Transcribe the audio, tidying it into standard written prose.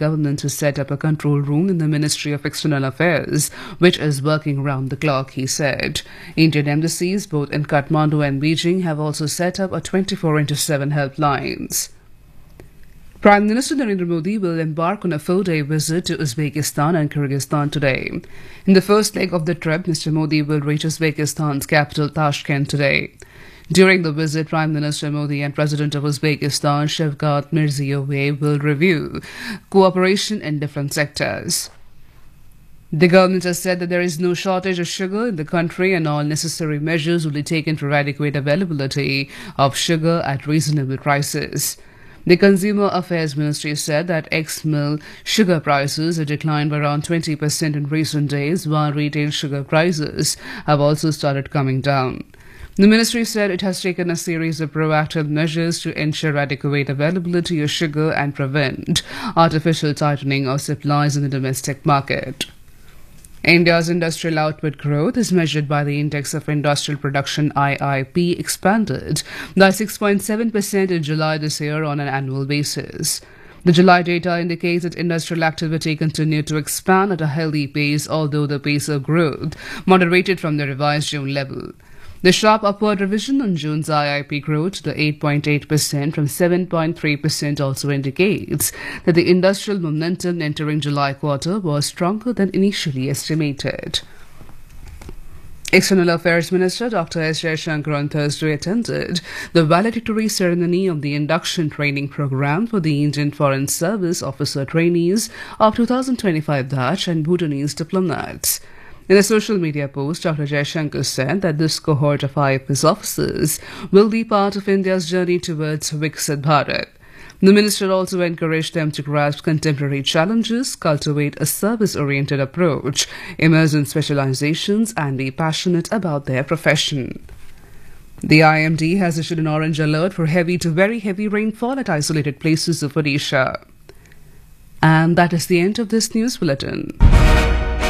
government to set up a control room in the Ministry of External Affairs, which is working round the clock, he said. Indian embassies, both in Kathmandu and Beijing, have also set up a 24/7 helplines. Prime Minister Narendra Modi will embark on a 4-day visit to Uzbekistan and Kyrgyzstan today. In the first leg of the trip, Mr. Modi will reach Uzbekistan's capital Tashkent today. During the visit, Prime Minister Modi and President of Uzbekistan Shavkat Mirziyoyev will review cooperation in different sectors. The government has said that there is no shortage of sugar in the country and all necessary measures will be taken for adequate availability of sugar at reasonable prices. The Consumer Affairs Ministry said that ex-mill sugar prices have declined by around 20% in recent days, while retail sugar prices have also started coming down. The ministry said it has taken a series of proactive measures to ensure adequate availability of sugar and prevent artificial tightening of supplies in the domestic market. India's industrial output growth, as measured by the Index of Industrial Production (IIP), expanded by 6.7% in July this year on an annual basis. The July data indicates that industrial activity continued to expand at a healthy pace, although the pace of growth moderated from the revised June level. The sharp upward revision on June's IIP growth to 8.8% from 7.3% also indicates that the industrial momentum entering July quarter was stronger than initially estimated. External Affairs Minister Dr. S. Jaishankar on Thursday attended the valedictory ceremony of the induction training program for the Indian Foreign Service officer trainees of 2025 Dutch and Bhutanese diplomats. In a social media post, Dr. Jaishankar said that this cohort of IFS officers will be part of India's journey towards Viksit Bharat. The minister also encouraged them to grasp contemporary challenges, cultivate a service-oriented approach, immerse in specializations, and be passionate about their profession. The IMD has issued an orange alert for heavy to very heavy rainfall at isolated places of Odisha. And that is the end of this news bulletin.